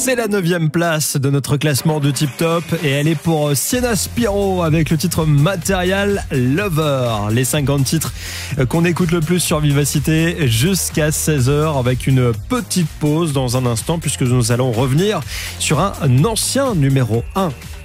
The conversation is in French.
C'est la 9e place de notre classement de Tip Top et elle est pour Sienna Spiro avec le titre Material Lover. Les 50 titres qu'on écoute le plus sur Vivacité jusqu'à 16h avec une petite pause dans un instant puisque nous allons revenir sur un ancien numéro 1.